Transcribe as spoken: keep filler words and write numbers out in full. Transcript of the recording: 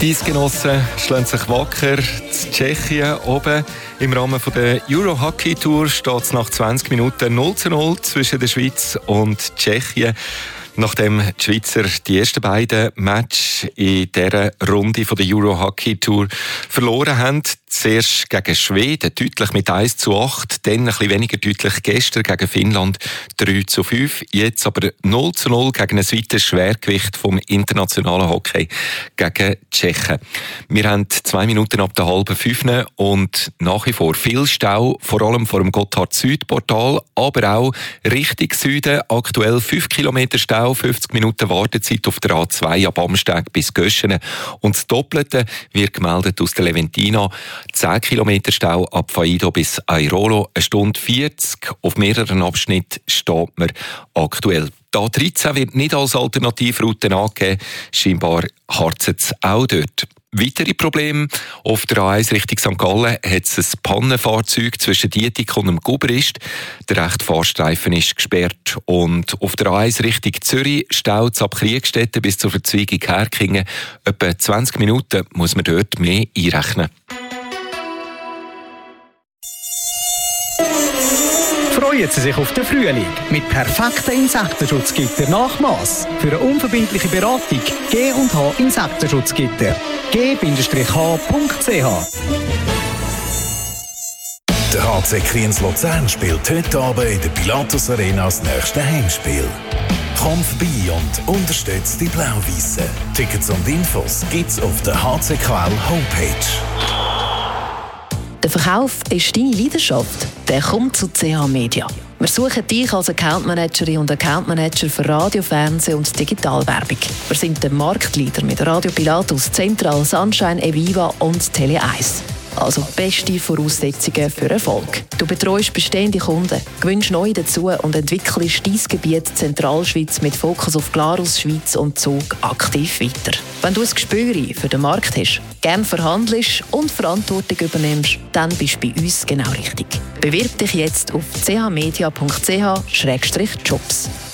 Die Eisgenossen schlagen sich wacker. In Tschechien oben im Rahmen der Euro Hockey Tour steht es nach zwanzig Minuten null zu null zwischen der Schweiz und Tschechien. Nachdem die Schweizer die ersten beiden Matches in dieser Runde der Euro Hockey Tour verloren haben, zuerst gegen Schweden deutlich mit eins zu acht, dann ein bisschen weniger deutlich gestern gegen Finnland drei zu fünf, jetzt aber null zu null gegen ein weiteres Schwergewicht vom internationalen Hockey gegen die Tschechen. Wir haben zwei Minuten ab der halben fünf und nach wie vor viel Stau, vor allem vor dem Gotthard-Süd-Portal, aber auch Richtung Süden, aktuell fünf Kilometer Stau, fünfzig Minuten Wartezeit auf der A zwei ab Amsteg bis Göschenen. Und das Doppelte wird gemeldet aus der Leventina. zehn Kilometer Stau ab Faido bis Airolo, eine Stunde vierzig. Auf mehreren Abschnitten steht man aktuell. Die A dreizehn wird nicht als Alternativroute angegeben. Scheinbar harzt es auch dort. Weitere Probleme. Auf der A eins Richtung Sankt Gallen hat es ein Pannenfahrzeug zwischen Dietik und dem Guberist. Der rechte Fahrstreifen ist gesperrt. Und auf der A eins Richtung Zürich staut es ab Kriegstetten bis zur Verzweigung Herkingen. Etwa zwanzig Minuten muss man dort mehr einrechnen. Freuen Sie sich auf den Frühling mit perfekten Insektenschutzgitter Nachmaß. Für eine unverbindliche Beratung G und H Insektenschutzgitter. g h punkt c h. Der H C Kriens Luzern spielt heute Abend in der Pilatus Arena das nächste Heimspiel. Komm vorbei und unterstützt die Blau-Weissen. Tickets und Infos gibt's auf der H C K L Homepage. Der Verkauf ist deine Leidenschaft. Der kommt zu C H Media. Wir suchen dich als Accountmanagerin und Accountmanager für Radio, Fernsehen und Digitalwerbung. Wir sind der Marktleader mit Radio Pilatus, Central, Sunshine, Eviva und Tele eins. Also beste Voraussetzungen für Erfolg. Du betreust bestehende Kunden, gewinnst neue dazu und entwickelst dein Gebiet Zentralschweiz mit Fokus auf Glarus, Schweiz und Zug aktiv weiter. Wenn du ein Gespür für den Markt hast, gerne verhandelst und Verantwortung übernimmst, dann bist du bei uns genau richtig. Bewirb dich jetzt auf c h media punkt c h slash jobs.